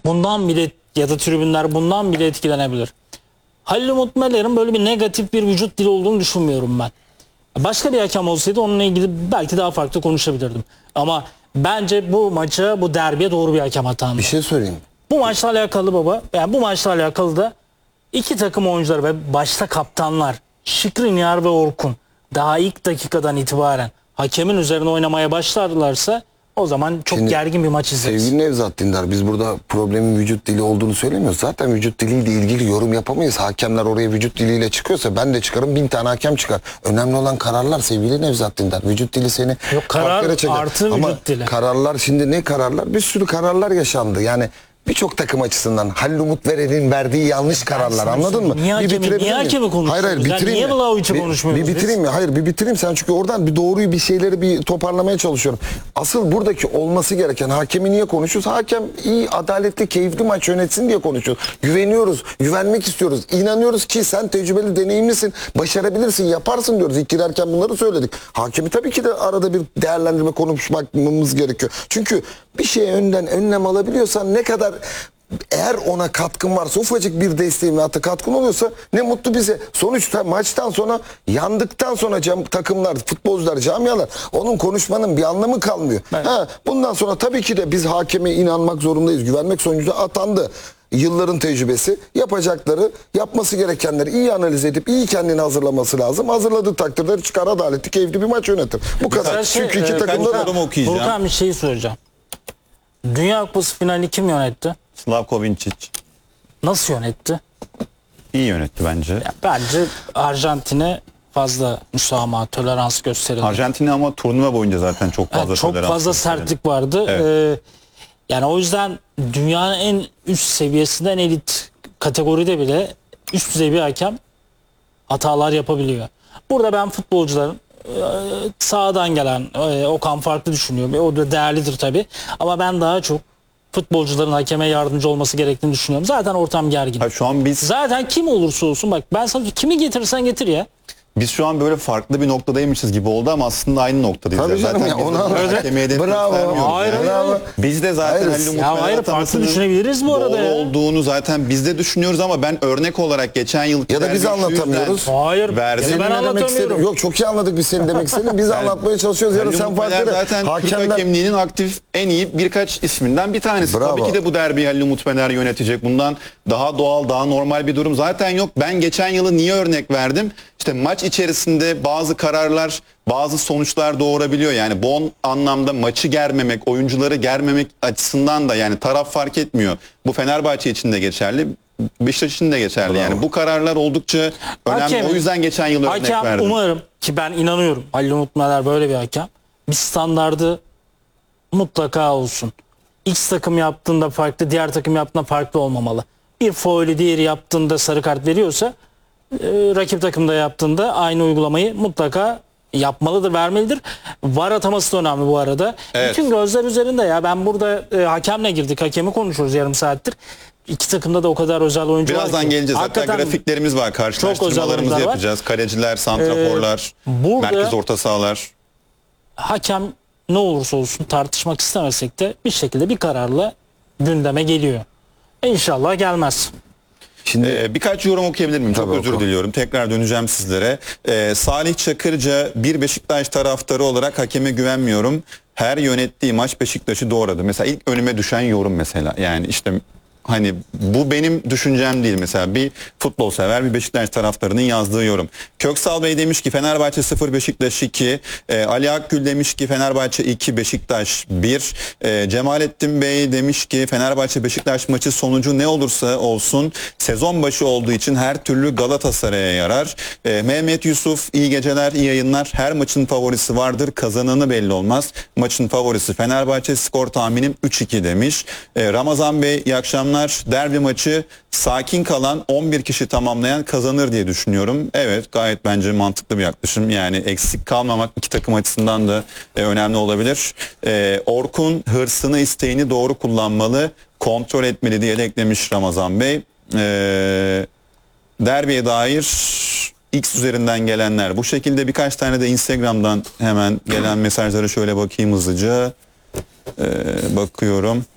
bundan bile ya da tribünler bundan bile etkilenebilir. Halil Umut Meler'in böyle bir negatif bir vücut dili olduğunu düşünmüyorum ben. Başka bir hakem olsaydı onunla ilgili belki daha farklı konuşabilirdim. Ama bence bu maça, bu derbiye doğru bir hakem hatandı. Bir şey söyleyeyim. Bu maçla alakalı baba, yani bu maçla alakalı da iki takım oyuncuları ve başta kaptanlar Skriniar ve Orkun daha ilk dakikadan itibaren hakemin üzerine oynamaya başlarlarsa o zaman çok Şimdi, gergin bir maç izleriz. Sevgili Nevzat Dindar, biz burada problemin vücut dili olduğunu söylemiyoruz. Zaten vücut diliyle ilgili yorum yapamayız. Hakemler oraya vücut diliyle çıkıyorsa ben de çıkarım, 1000 tane hakem çıkar. Önemli olan kararlar sevgili Nevzat Dindar. Vücut dili seni Yok, karar farklara çeker. artı Ama vücut dili. kararlar, şimdi ne kararlar? Bir sürü kararlar yaşandı. Yani birçok takım açısından Halil Umut Veren'in verdiği yanlış kararlar, anladın mı? Niye hakemi konuşuyoruz? Hayır Yani bitireyim niye mi? Vlahovic'i konuşmuyoruz Bir bitireyim mi? Hayır bir bitireyim, sen çünkü oradan bir doğruyu, bir şeyleri bir toparlamaya çalışıyorum. Asıl buradaki olması gereken, hakemi niye konuşuyoruz? Hakem iyi, adaletli, keyifli maç yönetsin diye konuşuyoruz. Güveniyoruz, güvenmek istiyoruz. İnanıyoruz ki sen tecrübeli, deneyimlisin, başarabilirsin, yaparsın diyoruz. İlk girerken bunları söyledik. Hakemi tabii ki de arada bir değerlendirme, konuşmamız gerekiyor. Çünkü bir şeye önden önlem alabiliyorsan, ne kadar eğer ona katkın varsa, ufacık bir desteğin hatta katkın oluyorsa ne mutlu bize. Sonuçta maçtan sonra, yandıktan sonra takımlar, futbolcular, camialar, onun konuşmanın bir anlamı kalmıyor. Evet. Bundan sonra tabii ki de biz hakeme inanmak zorundayız. Güvenmek sonucunda atandı. Yılların tecrübesi, yapacakları, yapması gerekenleri iyi analiz edip iyi kendini hazırlaması lazım. Hazırladığı takdirde çıkar, adaletli, keyifli bir maç yönetir. Bu kadar. Çünkü iki takımda da... Volkan, bir şey soracağım. Dünya Kupası finali kim yönetti? Slavko Vinčić. Nasıl yönetti? İyi yönetti bence. Ya bence Arjantin'e fazla müsamaha, tolerans gösterildi. Arjantin'e ama turnuva boyunca zaten çok fazla çok tolerans fazla gösterildi. sertlik vardı. Evet. Yani o yüzden dünyanın en üst seviyesinden elit kategoride bile üst düzey bir hakem hatalar yapabiliyor. Burada ben futbolcuların sağdan gelen Okan farklı düşünüyor. O da değerlidir tabii. Ama ben daha çok futbolcuların hakeme yardımcı olması gerektiğini düşünüyorum. Zaten ortam gergin. Ha, şu an Zaten kim olursa olsun, bak ben sana kimi getirirsen getir ya. biz şu an böyle farklı bir noktadaymışız gibi oldu ama aslında aynı noktadayız. Tabii canım zaten ya, biz onu de anladım. hakeme hedef Bravo. göstermiyoruz Hayır, yani. Bravo. Biz de zaten Hayır. Halil Umut Ya Meler hayır, farklı atamasının düşünebiliriz bu arada doğru ya. olduğunu zaten biz de düşünüyoruz ama ben örnek olarak geçen yıl Ya da biz anlatamıyoruz. Hayır. Verdim. Ya da ben Ne demek anlatamıyorum. istediğim- Yok, çok iyi anladık biz senin demek istediğini. Biz anlatmaya çalışıyoruz. Ya da Halil sen Umut Meler farklı zaten Türk hakemliğinin aktif en iyi birkaç isminden bir tanesi. Bravo. Tabii ki de bu derbiyi Halil Umut Meler yönetecek. Bundan daha doğal, daha normal bir durum zaten yok. Ben geçen yılı niye örnek verdim? İşte maç içerisinde bazı kararlar, bazı sonuçlar doğurabiliyor. Yani bu anlamda maçı germemek, oyuncuları germemek açısından da, yani taraf fark etmiyor. Bu Fenerbahçe için de geçerli, Beşiktaş için de geçerli. Bravo. Yani bu kararlar oldukça önemli. Hakem- O yüzden geçen yıl örnek Hakem, verdim. umarım ki, ben inanıyorum Halil Umut Meler böyle bir hakem. Bir standardı mutlaka olsun. X takım yaptığında farklı, diğer takım yaptığında farklı olmamalı. Bir faulü diğeri yaptığında sarı kart veriyorsa rakip takımda yaptığında aynı uygulamayı mutlaka yapmalıdır, vermelidir. VAR ataması da önemli bu arada. Evet. Bütün gözler üzerinde ya. Ben burada hakemle girdik. Hakemi konuşuyoruz yarım saattir. İki takımda da o kadar özel oyuncu var Birazdan ki. geleceğiz. Hatta Hakikaten grafiklerimiz var. Karşılaştırmalarımızı oyuncular var. yapacağız. Kaleciler, santraforlar, burada- merkez orta sahalar. hakem ne olursa olsun tartışmak istemesek de bir şekilde bir kararla gündeme geliyor. İnşallah gelmez. Şimdi Birkaç yorum okuyabilir miyim? Çok Tabii, özür oku. diliyorum. Tekrar döneceğim sizlere. Salih Çakırca, bir Beşiktaş taraftarı olarak hakeme güvenmiyorum. Her yönettiği maç Beşiktaş'ı doğradı. Mesela ilk önüme düşen yorum mesela. Yani işte hani bu benim düşüncem değil mesela. Bir futbol sever, bir Beşiktaş taraftarının yazdığı yorum. Köksal Bey demiş ki Fenerbahçe 0, Beşiktaş 2. Ali Akgül demiş ki Fenerbahçe 2, Beşiktaş 1. Cemalettin Bey demiş ki Fenerbahçe Beşiktaş maçı sonucu ne olursa olsun sezon başı olduğu için her türlü Galatasaray'a yarar. Mehmet Yusuf, iyi geceler, iyi yayınlar. Her maçın favorisi vardır, kazananı belli olmaz. Maçın favorisi Fenerbahçe, skor tahminim 3-2 demiş. Ramazan Bey, iyi akşamlar. Derbi maçı sakin kalan 11 kişi tamamlayan kazanır diye düşünüyorum. Evet, gayet bence mantıklı bir yaklaşım. Yani eksik kalmamak iki takım açısından da önemli olabilir. Orkun hırsını, isteğini doğru kullanmalı, kontrol etmeli diye de eklemiş Ramazan Bey. Derbiye dair X üzerinden gelenler bu şekilde. Birkaç tane de Instagram'dan hemen gelen mesajlara şöyle bakayım hızlıca. Bakıyorum.